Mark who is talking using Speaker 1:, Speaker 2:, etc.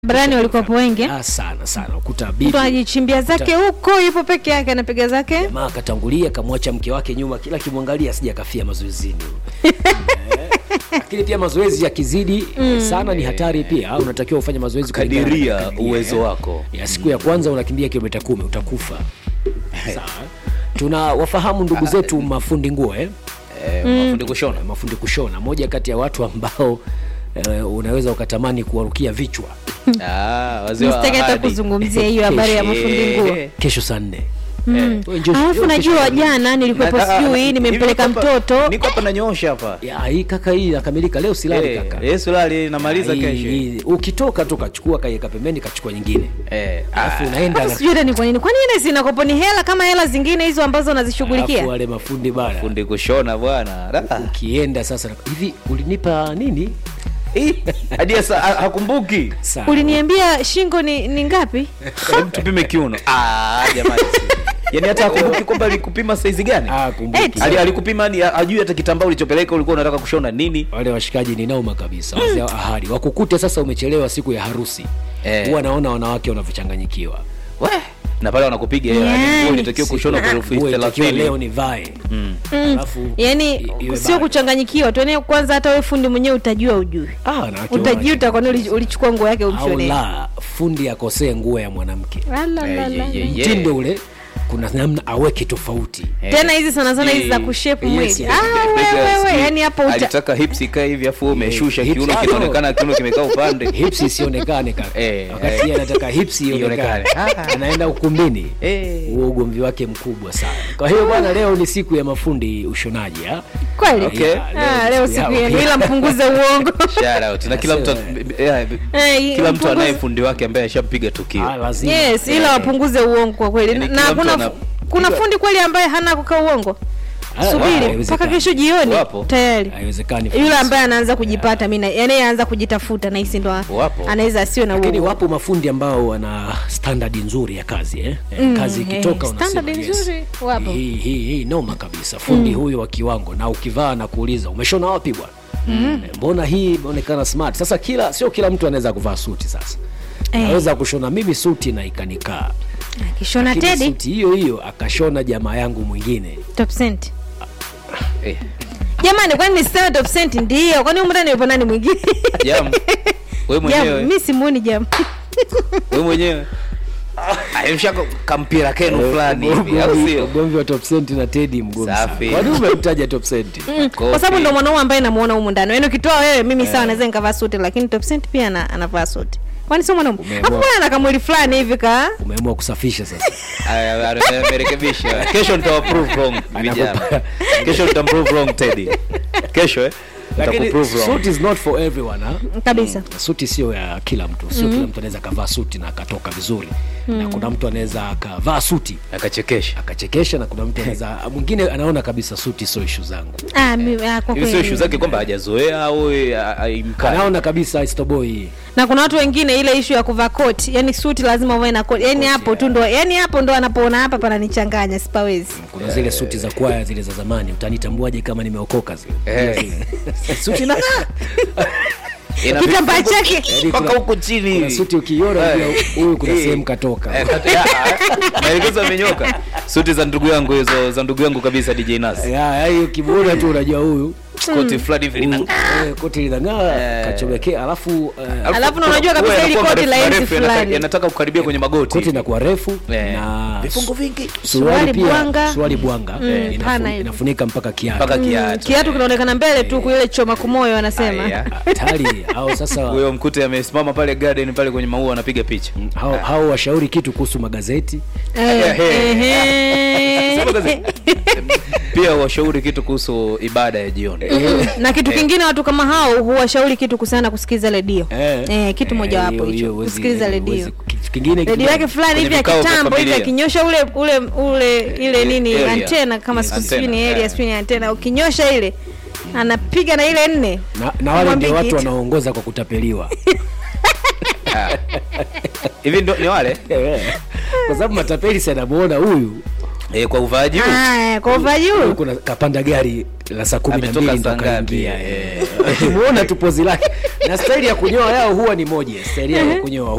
Speaker 1: Brani walikuwa wengi.
Speaker 2: Sana. Ukuta bibi.
Speaker 1: Mtu anajichimbia zake huko, yupo peke yake anapiga zake.
Speaker 2: Jamaa katangulia kamwacha mke wake nyuma, kila kimwangalia asije akafia mazoezini. Lakini pia mazoezi yakizidi sana ni hatari pia. Unatakiwa ufanye mazoezi
Speaker 3: kadiria uwezo wako.
Speaker 2: Ya siku ya kwanza unakimbia kilomita 10 utakufa. Sawa. Tunawafahamu ndugu zetu mafundi nguo mafundi kushona. Moja kati ya watu ambao unaweza ukatamani kuwarukia vichwa.
Speaker 3: Wazee wa
Speaker 1: Msitaka kuzungumzia hiyo habari ya mafundi nguo.
Speaker 2: Kesho saa 4.
Speaker 1: Alafu najua jana nilikuwa sijui nimempeleka mtoto.
Speaker 3: Niko hapa nanyoosha hapa.
Speaker 2: Hii kaka hii nakamilika leo silali kaka.
Speaker 3: Yesu lali namaliza kesho.
Speaker 2: Ukitoka tu kachukua kaiweka pembeni kachukua nyingine. Alafu unaenda
Speaker 1: na sijui ni kwa nini. Kwa nini sina koponi hela kama hela zingine hizo ambazo unazishughulikia?
Speaker 2: Alafu wale mafundi bana.
Speaker 3: Fundi kushona bwana.
Speaker 2: Ukienda sasa hivi ulinipa nini?
Speaker 3: Hadi sasa hakumbuki.
Speaker 1: Uliniambia shingo ni ngapi?
Speaker 3: Tupime kiuno. Jamani. Yaani hata hakumbuki kwamba alikupima size gani?
Speaker 2: Kumbuki.
Speaker 3: Alikupima ni ajui hata kitambaa ulichopeleka ulikuwa unataka kushona nini?
Speaker 2: Wale washikaji ni nauma kabisa. Wazee ahadi. Wakukute sasa umechelewa siku ya harusi. Huwa naona wanawake wanavyochanganyikiwa.
Speaker 3: Na pale wanakupiga yani unatakiwa kushona kwa elfu 30
Speaker 2: leo ni vae.
Speaker 1: Alafu yani sio kuchanganyikiwa tu, yani kwanza hata wewe fundi mwenyewe utajua ujui. Utajuta kwa nini ulichukua nguo yake umshone.
Speaker 2: La, fundi akosea nguo ya mwanamke. Mtindo ule kuna namna aweke tofauti.
Speaker 1: Tena hizi sana hizi za kushape mwili. Wewe yani hapo
Speaker 3: alitaka hips ikae hivi afu umeshusha kiuno kinaonekana kiuno kimekaa upande.
Speaker 2: Hips isionekane kaka. Wakati yeye anataka hips ionekane. Anaenda ukumbini. Huo ugomvi wake mkubwa sana. Kwa hiyo bwana, leo ni siku ya mafundi ushonaji
Speaker 1: kweli. Leo siku ya bila mpunguze uongo.
Speaker 3: Shout out. Na kila mtu anaye fundi wake ambaye ashampiga tukio.
Speaker 1: Yes, ila wapunguze uongo kwa kweli. Na kuna fundi kweli ambaye hana kukaa uongo. Subiri mpaka kesho jioni tayari.
Speaker 2: Haiwezekani.
Speaker 1: Yule ambaye anaanza kujipata yani anaanza kujitafuta na hisi ndo anaweza asio na uongo.
Speaker 2: Lakini wapo mafundi ambao wana standard nzuri ya kazi kazi ikitoka unasema
Speaker 1: standard nzuri wapo.
Speaker 2: Hii noma kabisa. Fundi huyo wa kiwango, na ukivaa na kuuliza umeshona wapi bwana? Mbona hii inaonekana smart. Sasa sio kila mtu anaweza kuvaa suti sasa. Naweza kushona mimi suti na ikanikaa.
Speaker 1: Kishona Teddy
Speaker 2: suti hiyo akashona jamaa yangu mwingine
Speaker 1: top cent. Jamani, kwani ni star top cent ndio? Kwani umrani yupo nani mwingine?
Speaker 3: Wewe mwenyewe.
Speaker 1: Mimi simuoni jam.
Speaker 3: Wewe mwenyewe. Ayemshaka kampira kenu fulani hivi au sio?
Speaker 2: Gomvi wa top cent na Teddy mgomvi. Kwani umemtaja top cent?
Speaker 1: Kwa sababu ndo mwanaume ambaye namuona huko ndani. Yaani ukitoa wewe mimi sawa naweza nikavaa suti, lakini top cent pia anavaa suti. Kwani sio mwanaume? Hapo bwana kamwili fulani hivi
Speaker 2: umeamua kusafisha sasa.
Speaker 3: Amerekebisha. Kesho nitaapprove wrong. Kesho nitaapprove wrong Teddy. Kesho
Speaker 2: lakini suit is not for everyone
Speaker 1: kabisa.
Speaker 2: Suti sio ya kila mtu. Sio kila mtu anaweza kavaa suti na akatoka vizuri. Na kuna mtu anaweza akavaa suti akachekesha na kuna mtu anaweza mwingine anaona kabisa suti sio issue zangu.
Speaker 1: Kwa kweli
Speaker 3: sio issue zake kwamba hajazoea au imkana.
Speaker 2: Anaona kabisa istoboi.
Speaker 1: Na kuna watu wengine ile issue ya kuvaa koti, yani suti lazima uwe na koti. Yani hapo tu ndo, yani hapo ndo anapoona hapa pananichanganya sipawezi.
Speaker 2: Kuna zile suti za kwaya zile za zamani, utanitambuaje kama nimeokoka zile? Suti na
Speaker 1: kitambaa chake
Speaker 3: mpaka huko chini.
Speaker 2: Kuna suti ukiona huyu kuna sehemu katoka.
Speaker 3: Maelekezo amenyoka. Suti za ndugu yangu hizo, za ndugu yangu kabisa DJ Nas.
Speaker 2: Hiyo kimuona tu unajua huyu
Speaker 3: koti fulani hivi
Speaker 2: koti linang'aa kachomekea, alafu
Speaker 1: unajua kabisa ile koti la hizi fulani
Speaker 3: yanataka kukaribia kwenye magoti.
Speaker 2: Koti inakuwa refu na
Speaker 3: vifungo vingi.
Speaker 2: Suruali bwanga inafunika mpaka kiatu.
Speaker 1: Kiatu kinaonekana mbele tu kwa ile choma kumoyo wanasema.
Speaker 2: Hatari. Au sasa
Speaker 3: huyo mkute amesimama pale garden pale kwenye maua anapiga picha.
Speaker 2: Hao washauri kitu kuhusu magazeti.
Speaker 3: Pia washauri kitu kuhusu ibada ya jioni.
Speaker 1: Na kitu kingine watu kama hao huwashauri kitu kuhusiana kusikiza redio. Kitu moja hapo hicho, kusikiza redio.
Speaker 2: Kingine
Speaker 1: redio yake fulani hivi ya kitambo hivi akinyosha ule ile nini antena kama sikusini ni area spin antena, ukinyosha ile anapiga na ile 4.
Speaker 2: Na wale ndio watu wanaoongoza kwa kutapeliwa.
Speaker 3: Hivi ndio ni wale?
Speaker 2: Kwa sababu matapeli sana muona huyu
Speaker 3: kwa uvaaji huu.
Speaker 1: Kwa uvaaji huu
Speaker 2: kuna kapanda gari la saa 12 ndo kaingia. Muona tu pozi lake. na staili ya kunyoa yao huwa ni moja, staili ya kunyoa